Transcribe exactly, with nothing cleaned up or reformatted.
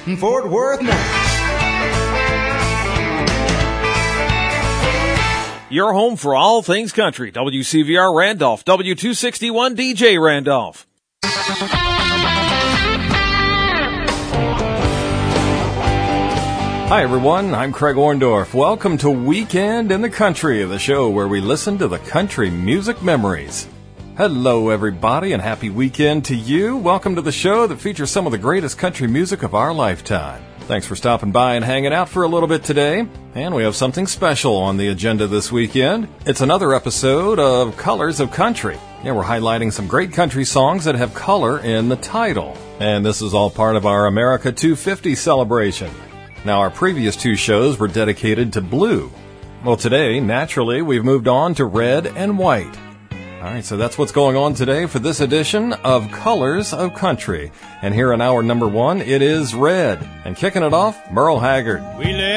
Fort Worth now. Your home for all things country. W C V R Randolph, W two sixty-one D J Randolph. Hi, everyone. I'm Craig Orndorff. Welcome to Weekend in the Country, the show where we listen to the country music memories. Hello, everybody, and happy weekend to you. Welcome to the show that features some of the greatest country music of our lifetime. Thanks for stopping by and hanging out for a little bit today. And we have something special on the agenda this weekend. It's another episode of Colors of Country. Yeah, we're highlighting some great country songs that have color in the title. And this is all part of our America two fifty celebration. Now, our previous two shows were dedicated to blue. Well, today, naturally, we've moved on to red and white. All right, so that's what's going on today for this edition of Colors of Country. And here in hour number one, it is red. And kicking it off, Merle Haggard. We